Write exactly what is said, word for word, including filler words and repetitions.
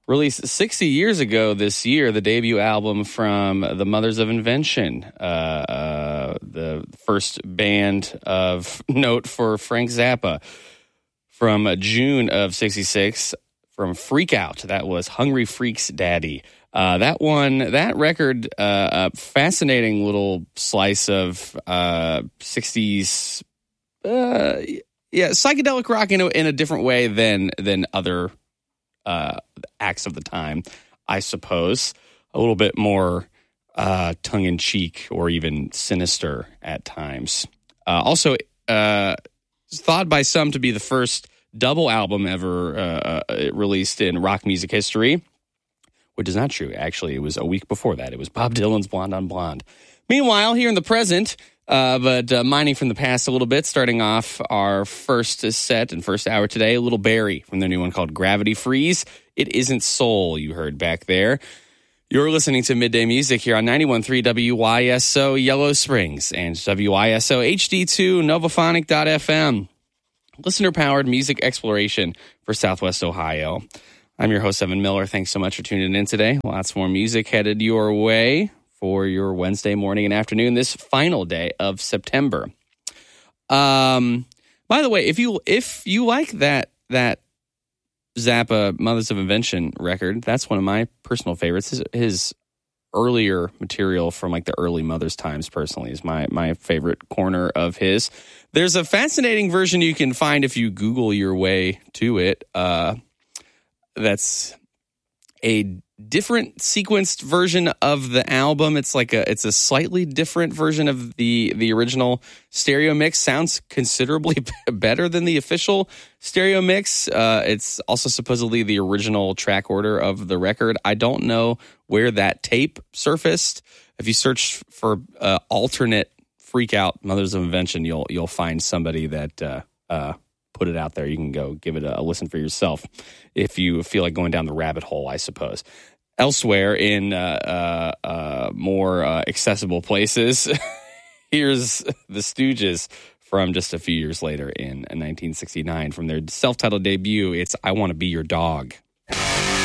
Released sixty years ago this year, the debut album from the Mothers of Invention, uh, uh, the first band of note for Frank Zappa. From June of sixty-six, from Freak Out, that was Hungry Freak's Daddy. Uh, that one, that record, uh, a fascinating little slice of uh, sixties, uh, yeah, psychedelic rock in a, in a different way than than other uh, acts of the time, I suppose. A little bit more uh, tongue-in-cheek or even sinister at times. Uh, also, uh, thought by some to be the first double album ever uh, uh, released in rock music history, which is not true. Actually, it was a week before that. It was Bob Dylan's Blonde on Blonde. Meanwhile, here in the present, uh, but uh, mining from the past a little bit, starting off our first set and first hour today, a little Barry from their new one called Gravity Freeze. It Isn't Soul, you heard back there. You're listening to Midday Music here on ninety-one point three W Y S O Yellow Springs and W Y S O H D two Novophonic dot F M. Listener-powered music exploration for Southwest Ohio. I'm your host, Evan Miller. Thanks so much for tuning in today. Lots more music headed your way for your Wednesday morning and afternoon, this final day of September. Um, by the way, if you if you like that that Zappa Mothers of Invention record, that's one of my personal favorites. His, his earlier material from like the early Mother's times, personally, is my my favorite corner of his. There's a fascinating version you can find if you Google your way to it. Uh, that's a different sequenced version of the album. It's like a it's a slightly different version of the the original stereo mix. Sounds considerably better than the official stereo mix. Uh, it's also supposedly the original track order of the record. I don't know where that tape surfaced. If you search for uh, alternate Freak Out Mothers of Invention, you'll you'll find somebody that uh, uh, put it out there. You can go give it a, a listen for yourself if you feel like going down the rabbit hole, I suppose. Elsewhere in uh, uh, uh, more uh, accessible places, here's the Stooges from just a few years later in nineteen sixty-nine from their self-titled debut. It's I Want to Be Your Dog.